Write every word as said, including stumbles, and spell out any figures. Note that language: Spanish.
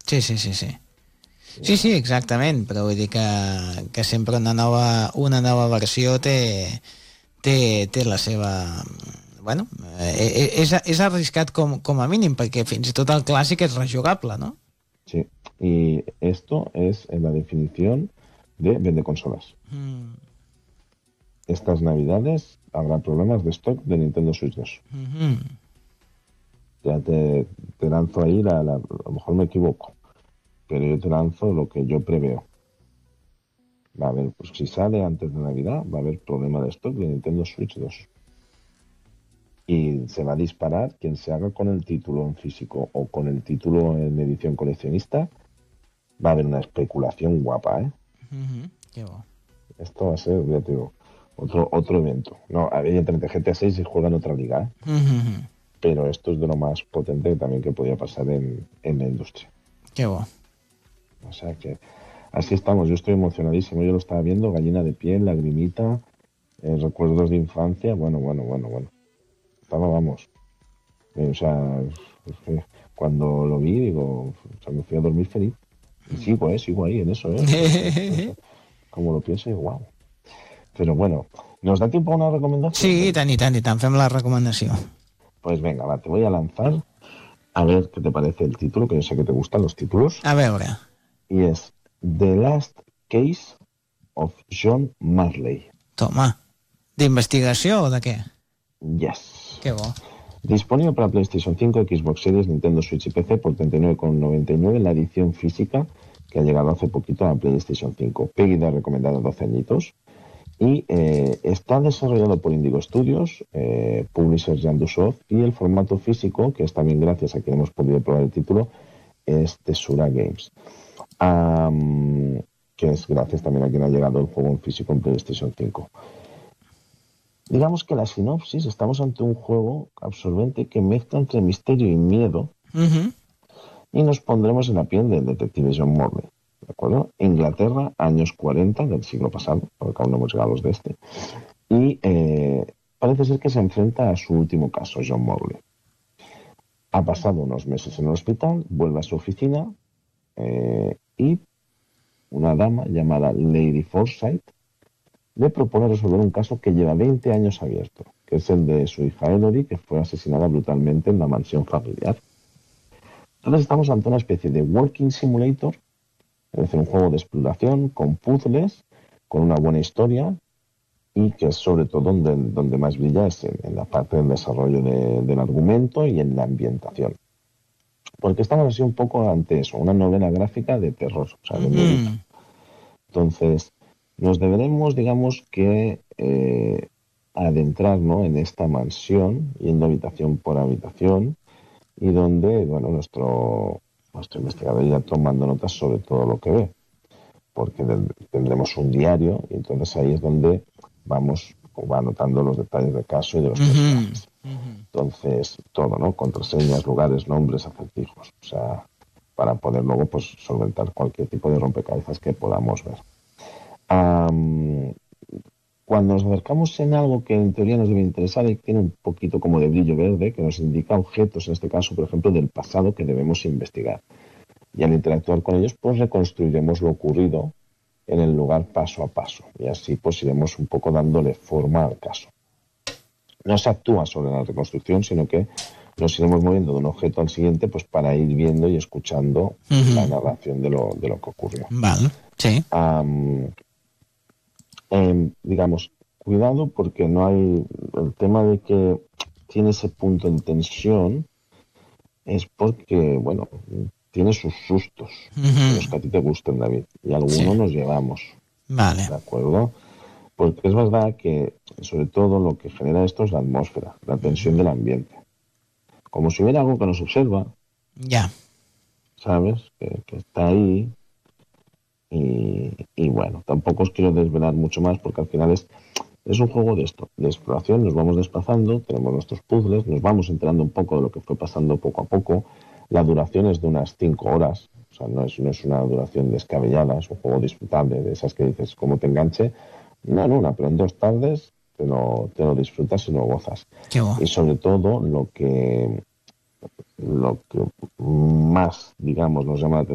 Sí, sí, sí, sí. Sí, sí, exactament, però vull dir que, que sempre una nova, una nova versió té, té, té la seva... Bueno, eh, és, és arriscat com, com a mínim, perquè fins i tot el clàssic és rejugable, ¿no? Sí, y esto es en la definición de vende consolas. Mm. Estas navidades habrá problemas de stock de Nintendo Switch dos. Mm-hmm. Ya te, te lanzo ahí, la, la, a lo mejor me equivoco, pero yo te lanzo lo que yo preveo. Va a haber, pues si sale antes de Navidad, va a haber problema de stock de Nintendo Switch dos. Y se va a disparar quien se haga con el título en físico o con el título en edición coleccionista. Va a haber una especulación guapa, ¿eh? Mm-hmm. Qué bo. Esto va a ser, ya te digo, otro, otro evento. No, evidentemente G T A seis se juega en otra liga, ¿eh? Mm-hmm. Pero esto es de lo más potente también que podía pasar en, en la industria. Qué bo. O sea que así estamos. Yo estoy emocionadísimo. Yo lo estaba viendo, gallina de piel, lagrimita, eh, recuerdos de infancia. Bueno, bueno, bueno, bueno. Estaba, vamos. Eh, o sea, eh, cuando lo vi, digo, o sea, me fui a dormir feliz. Y sigo, ¿eh? Sigo ahí en eso, ¿eh? O sea, como lo pienso, digo, wow. Pero bueno, ¿nos da tiempo a una recomendación? Sí, i tant, i tant, i tant. Fem la recomanació. Pues venga, va, te voy a lanzar a ver qué te parece el título, que yo sé que te gustan los títulos. A veure. Y es The Last Case of John Marley. Toma. ¿D'investigació o de què? Yes. Qué bo. Disponible para PlayStation cinco, Xbox Series, Nintendo Switch y P C por treinta y nueve con noventa y nueve en la edición física que ha llegado hace poquito a PlayStation cinco. Peggy da recomendada doce añitos. Y eh, está desarrollado por Indigo Studios, eh, Publishers Yandusoft, y el formato físico, que es también gracias a quien hemos podido probar el título, es Tesura Games. Um, que es gracias también a quien ha llegado el juego en físico en PlayStation cinco. Digamos que la sinopsis, estamos ante un juego absorbente que mezcla entre misterio y miedo, Uh-huh. y nos pondremos en la piel del detective John Morley. ¿De acuerdo? Inglaterra, años cuarenta del siglo pasado, porque aún no hemos llegado a los de este. Y eh, parece ser que se enfrenta a su último caso, John Morley. Ha pasado unos meses en el hospital, vuelve a su oficina eh, y una dama llamada Lady Forsyth le propone resolver un caso que lleva veinte años abierto, que es el de su hija Elodie, que fue asesinada brutalmente en la mansión familiar. Entonces estamos ante una especie de Walking Simulator, es decir, un juego de exploración con puzzles, con una buena historia, y que es sobre todo donde, donde más brilla es en, en la parte del desarrollo de, del argumento y en la ambientación. Porque estamos así un poco ante eso, una novela gráfica de terror, o sea, de miedito. Uh-huh. Entonces, nos deberemos, digamos, que eh, adentrar, ¿no?, en esta mansión, yendo habitación por habitación, y donde, bueno, nuestro, nuestro investigador irá tomando notas sobre todo lo que ve, porque de, tendremos un diario, y entonces ahí es donde vamos, va anotando los detalles del caso y de los Uh-huh. personajes. Uh-huh. Entonces, todo, ¿no?, contraseñas, lugares, nombres, acertijos, o sea, para poder luego, pues, solventar cualquier tipo de rompecabezas que podamos ver. Um, cuando nos acercamos en algo que en teoría nos debe interesar y tiene un poquito como de brillo verde, que nos indica objetos, en este caso, por ejemplo, del pasado que debemos investigar. Y al interactuar con ellos, pues reconstruiremos lo ocurrido en el lugar paso a paso. Y así pues iremos un poco dándole forma al caso. No se actúa sobre la reconstrucción, sino que nos iremos moviendo de un objeto al siguiente, pues para ir viendo y escuchando uh-huh. la narración de lo, de lo que ocurrió. Vale, sí. Um, eh, digamos, cuidado porque no hay el tema de que tiene ese punto en tensión, es porque, bueno, tiene sus sustos, uh-huh. los que a ti te gusten, David, y algunos sí. nos llevamos. Vale. ¿De acuerdo? Porque es verdad que, sobre todo, lo que genera esto es la atmósfera, la tensión uh-huh. del ambiente. Como si hubiera algo que nos observa. Ya. Yeah. ¿Sabes? Que, que está ahí. Y, y bueno, tampoco os quiero desvelar mucho más porque al final es, es un juego de esto, de exploración, nos vamos desplazando, tenemos nuestros puzzles, nos vamos enterando un poco de lo que fue pasando poco a poco. La duración es de unas cinco horas, o sea, no es, no es una duración descabellada, es un juego disfrutable, de esas que dices, como te enganche, no en una, pero en dos tardes te lo, te lo disfrutas y lo gozas. Qué bueno. Y sobre todo, lo que, lo que más, digamos, nos llama la atención